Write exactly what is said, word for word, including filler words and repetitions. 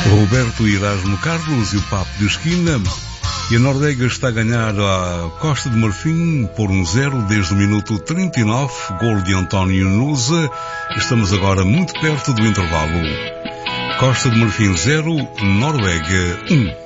Roberto Erasmo Carlos e o Papo de Esquina. E a Noruega está a ganhar a Costa de Marfim por um zero desde o minuto trinta e nove, gol de António Nusa. Estamos agora muito perto do intervalo. Costa de Marfim zero, Noruega um.